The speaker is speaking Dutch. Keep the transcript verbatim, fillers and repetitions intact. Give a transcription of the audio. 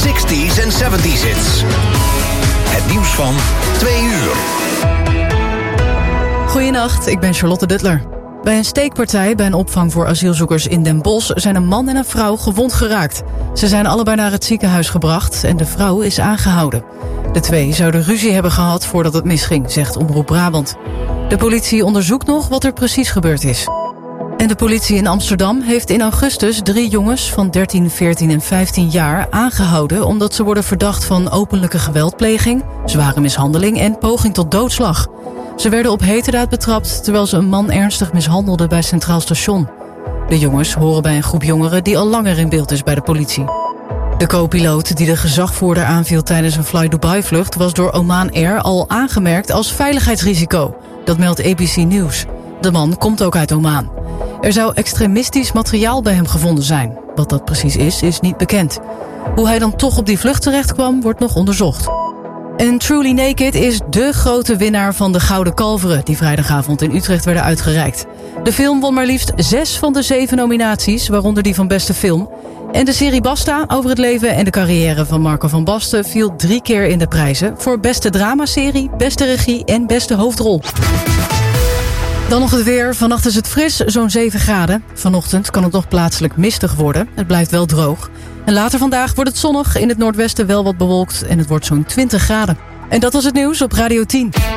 zestig's en zeventig's hits. Het nieuws van twee uur. Goedenacht, ik ben Charlotte Duttler. Bij een steekpartij bij een opvang voor asielzoekers in Den Bosch zijn een man en een vrouw gewond geraakt. Ze zijn allebei naar het ziekenhuis gebracht en de vrouw is aangehouden. De twee zouden ruzie hebben gehad voordat het misging, zegt Omroep Brabant. De politie onderzoekt nog wat er precies gebeurd is. En de politie in Amsterdam heeft in augustus drie jongens van dertien, veertien en vijftien jaar aangehouden omdat ze worden verdacht van openlijke geweldpleging, zware mishandeling en poging tot doodslag. Ze werden op heterdaad betrapt terwijl ze een man ernstig mishandelden bij Centraal Station. De jongens horen bij een groep jongeren die al langer in beeld is bij de politie. De co-piloot die de gezagvoerder aanviel tijdens een Fly Dubai-vlucht was door Oman Air al aangemerkt als veiligheidsrisico. Dat meldt A B C News. De man komt ook uit Oman. Er zou extremistisch materiaal bij hem gevonden zijn. Wat dat precies is, is niet bekend. Hoe hij dan toch op die vlucht terecht kwam, wordt nog onderzocht. En Truly Naked is dé grote winnaar van de Gouden Kalveren die vrijdagavond in Utrecht werden uitgereikt. De film won maar liefst zes van de zeven nominaties, waaronder die van beste film. En de serie Basta over het leven en de carrière van Marco van Basten viel drie keer in de prijzen voor beste dramaserie, beste regie en beste hoofdrol. Dan nog het weer. Vannacht is het fris, zo'n zeven graden. Vanochtend kan het nog plaatselijk mistig worden. Het blijft wel droog. En later vandaag wordt het zonnig, in het noordwesten wel wat bewolkt en het wordt zo'n twintig graden. En dat was het nieuws op Radio tien.